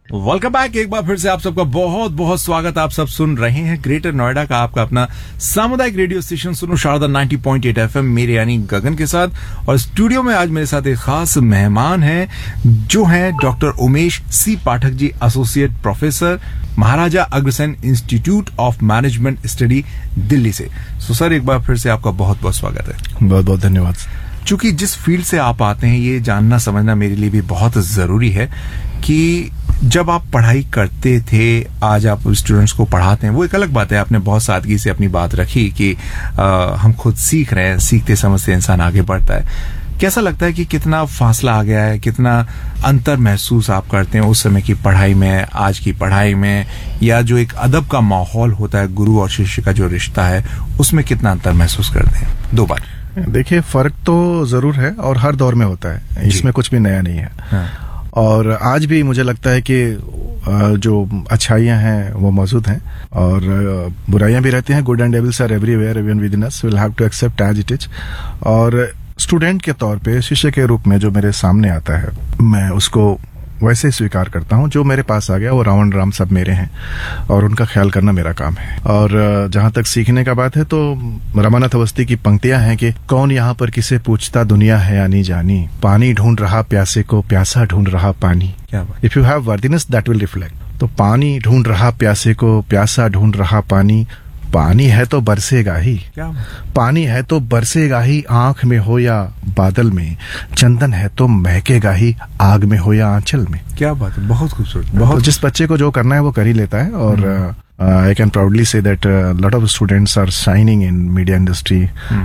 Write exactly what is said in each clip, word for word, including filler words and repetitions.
Welcome back. एक बार फिर से आप सबका बहुत बहुत स्वागत। आप सब सुन रहे हैं ग्रेटर नोएडा का आपका अपना सामुदायिक रेडियो स्टेशन सुनो शारदा नब्बे पॉइंट आठ एफएम, मेरे यानी गगन के साथ। और स्टूडियो में आज मेरे साथ एक खास मेहमान हैं जो हैं doctor Umesh C Pathak ji, associate professor, Maharaja Agrasen institute of management study, Delhi से। सो सर, एक बार फिर से आपका बहुत बहुत स्वागत है। बहुत बहुत धन्यवाद। चूंकि जिस फील्ड से आप आते हैं ये जानना समझना मेरे लिए भी बहुत जरूरी है कि जब आप पढ़ाई करते थे, आज आप स्टूडेंट्स को पढ़ाते हैं, वो एक अलग बात है। आपने बहुत सादगी से अपनी बात रखी कि आ, हम खुद सीख रहे हैं, सीखते समझते इंसान आगे बढ़ता है। कैसा लगता है कि कितना फासला आ गया है, कितना अंतर महसूस आप करते हैं उस समय की पढ़ाई में, आज की पढ़ाई में, या जो एक अदब का माहौल होता है, गुरु और शिष्य का जो रिश्ता है, उसमें कितना अंतर महसूस करते हैं? दो बात। देखिए, फर्क तो जरूर है और हर दौर में होता है, इसमें कुछ भी नया नहीं है। हाँ। और आज भी मुझे लगता है कि जो अच्छाइयां हैं वो मौजूद हैं और बुराइयां भी रहती हैं। Good and evils are everywhere even with in us, will have to accept as it is. और स्टूडेंट के तौर पे, शिष्य के रूप में जो मेरे सामने आता है, मैं उसको वैसे ही स्वीकार करता हूँ। जो मेरे पास आ गया वो रावण राम सब मेरे हैं और उनका ख्याल करना मेरा काम है। और जहाँ तक सीखने का बात है तो रमानाथ अवस्थी की पंक्तियां हैं कि कौन यहाँ पर किसे पूछता, दुनिया है आनी जानी, पानी ढूंढ रहा प्यासे को, प्यासा ढूंढ रहा पानी। If you have worthiness that will reflect. तो पानी ढूंढ रहा प्यासे को, प्यासा ढूंढ रहा पानी, पानी है तो बरसेगा ही, क्या? पानी है तो बरसेगा ही, आंख में हो या बादल में, चंदन है तो महकेगा ही, आग में हो या आंचल में। क्या बात है, बहुत खूबसूरत। बहुत तो जिस बच्चे को जो करना है वो कर ही लेता है। और I can proudly say that lot of students are shining in media industry,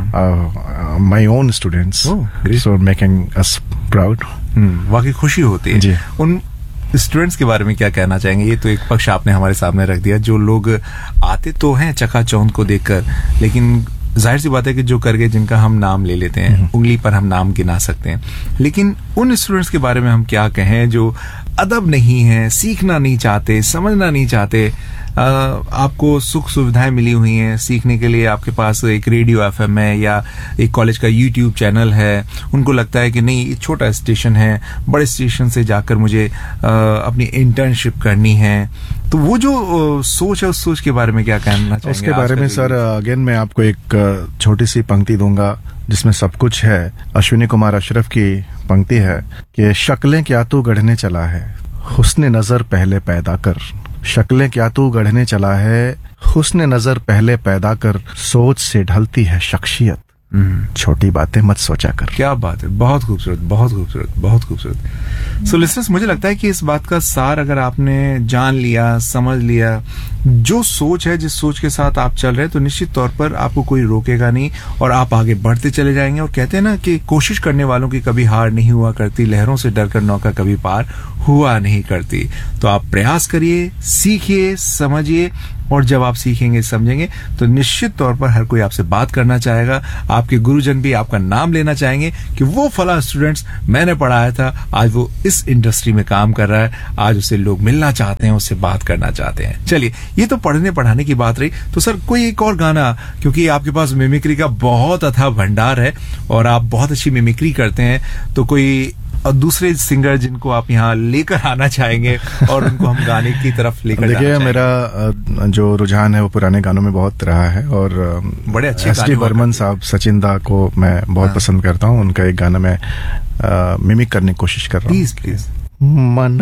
my own students, so making us proud. वाकई खुशी होती है जी। उन स्टूडेंट्स के बारे में क्या कहना चाहेंगे? ये तो एक पक्ष आपने हमारे सामने रख दिया। जो लोग आते तो हैं चकाचौंध को देखकर, लेकिन जाहिर सी बात है कि जो कर गए, जिनका हम नाम ले लेते हैं, उंगली पर हम नाम गिना सकते हैं। लेकिन उन स्टूडेंट्स के बारे में हम क्या कहें जो अदब नहीं है, सीखना नहीं चाहते, समझना नहीं चाहते। आ, आपको सुख सुविधाएं मिली हुई हैं सीखने के लिए, आपके पास एक रेडियो एफएम है या एक कॉलेज का यूट्यूब चैनल है। उनको लगता है कि नहीं, ये छोटा स्टेशन है, बड़े स्टेशन से जाकर मुझे आ, अपनी इंटर्नशिप करनी है। तो वो जो आ, सोच है, उस सोच के बारे में क्या कहना चाहेंगे? उसके बारे में सर अगेन मैं आपको एक छोटी सी पंक्ति दूंगा जिसमें सब कुछ है। अश्विनी कुमार अशरफ की पंक्ति है कि शक्लें क्या तू गढ़ने चला है, हुस्न नजर पहले पैदा कर। शक्लें क्या तू गढ़ने चला है, हुस्न नजर पहले पैदा कर, सोच से ढलती है शख्सियत, छोटी बातें मत सोचा कर। क्या बात है, बहुत खूबसूरत, बहुत खूबसूरत, बहुत खूबसूरत। सो लिसनर्स, मुझे लगता है कि इस बात का सार अगर आपने जान लिया, समझ लिया, जो सोच है, जिस सोच के साथ आप चल रहे हैं, तो निश्चित तौर पर आपको कोई रोकेगा नहीं और आप आगे बढ़ते चले जाएंगे। और कहते हैं ना कि कोशिश करने वालों की कभी हार नहीं हुआ करती, लहरों से डरकर नौका कभी पार हुआ नहीं करती। तो आप प्रयास करिए, सीखिए, समझिए, और जब आप सीखेंगे, समझेंगे, तो निश्चित तौर पर हर कोई आपसे बात करना चाहेगा। आपके गुरुजन भी आपका नाम लेना चाहेंगे कि वो फला स्टूडेंट्स मैंने पढ़ाया था, आज वो इस इंडस्ट्री में काम कर रहा है, आज उसे लोग मिलना चाहते हैं, उससे बात करना चाहते हैं। चलिए, ये तो पढ़ने पढ़ाने की बात रही। तो सर, कोई एक और गाना, क्योंकि आपके पास मिमिक्री का बहुत अथाह भंडार है और आप बहुत अच्छी मिमिक्री करते हैं, तो कोई और दूसरे सिंगर जिनको आप यहाँ लेकर आना चाहेंगे और उनको हम गाने की तरफ लेकर जाना चाहेंगे? देखिए, मेरा जो रुझान है वो पुराने गानों में बहुत रहा है और बड़े अच्छे एस टी बर्मन साहब, सचिन दा को मैं बहुत हाँ। पसंद करता हूँ। उनका एक गाना मैं मिमिक करने की कोशिश कर रहा हूँ। Please please. मन